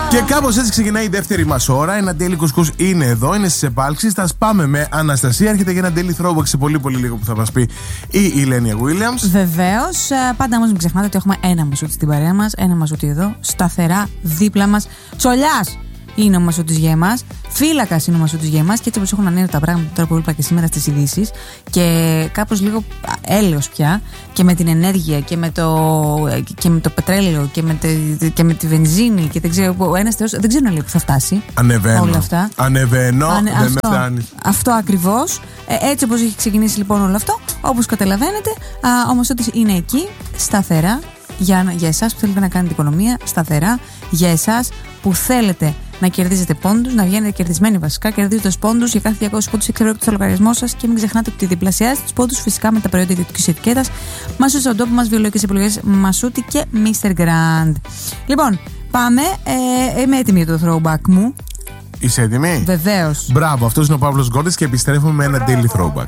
Και κάπως έτσι ξεκινάει η δεύτερη μας ώρα. Ένα daily κουσκούς είναι εδώ, είναι στις επάλξεις. Θα σπάμε με Αναστασία. Έρχεται για ένα daily throwback σε πολύ λίγο που θα μας πει η Ηλένια Williams. Βεβαίως. Πάντα όμως μην ξεχνάτε ότι έχουμε ένα Μασούτη στην παρέα μας. Ένα Μασούτη εδώ, σταθερά δίπλα μας. Τσολιάς είναι ο Μασούτης για εμάς. Φύλακας είναι ο Μασούτης για εμάς. Και έτσι όπως έχουν ανέβει τα πράγματα τώρα που είπα και σήμερα στις ειδήσεις, και κάπως λίγο έλεος πια, και με την ενέργεια και με το πετρέλαιο και με τη βενζίνη και δεν ξέρω, ο ένας θεός δεν ξέρω λέει που θα φτάσει. Ανεβαίνω. Όλα αυτά. Ανεβαίνω, δεν με φτάνει. Αυτό ακριβώς. Έτσι όπως έχει ξεκινήσει λοιπόν όλο αυτό, όπως καταλαβαίνετε, ο Μασούτης είναι εκεί σταθερά για εσάς που θέλετε να κάνετε οικονομία, σταθερά για εσάς που θέλετε να κερδίζετε πόντους, να βγαίνετε κερδισμένοι βασικά, κερδίζοντας πόντους για κάθε 200 πόντους εξαιρετικά το λογαριασμό σας, και μην ξεχνάτε ότι διπλασιάζετε τους πόντους φυσικά με τα προϊόντα ιδιωτικής ετικέτας Μασούτη στον τόπο μας, βιολογικές επιλογές Μασούτη και Mr. Grand. Λοιπόν, πάμε. Είμαι έτοιμη για το throwback μου. Είσαι έτοιμη? Βεβαίως. Μπράβο, αυτός είναι ο Παύλος Γκόρτης και επιστρέφουμε με ένα daily throwback.